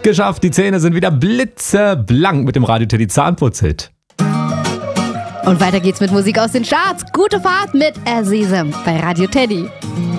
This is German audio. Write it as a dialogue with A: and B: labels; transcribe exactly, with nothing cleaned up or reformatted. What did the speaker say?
A: geschafft. Die Zähne sind wieder blitzeblank mit dem Radio Teddy Zahnputz-Hit.
B: Und weiter geht's mit Musik aus den Charts. Gute Fahrt mit Azizem bei Radio Teddy.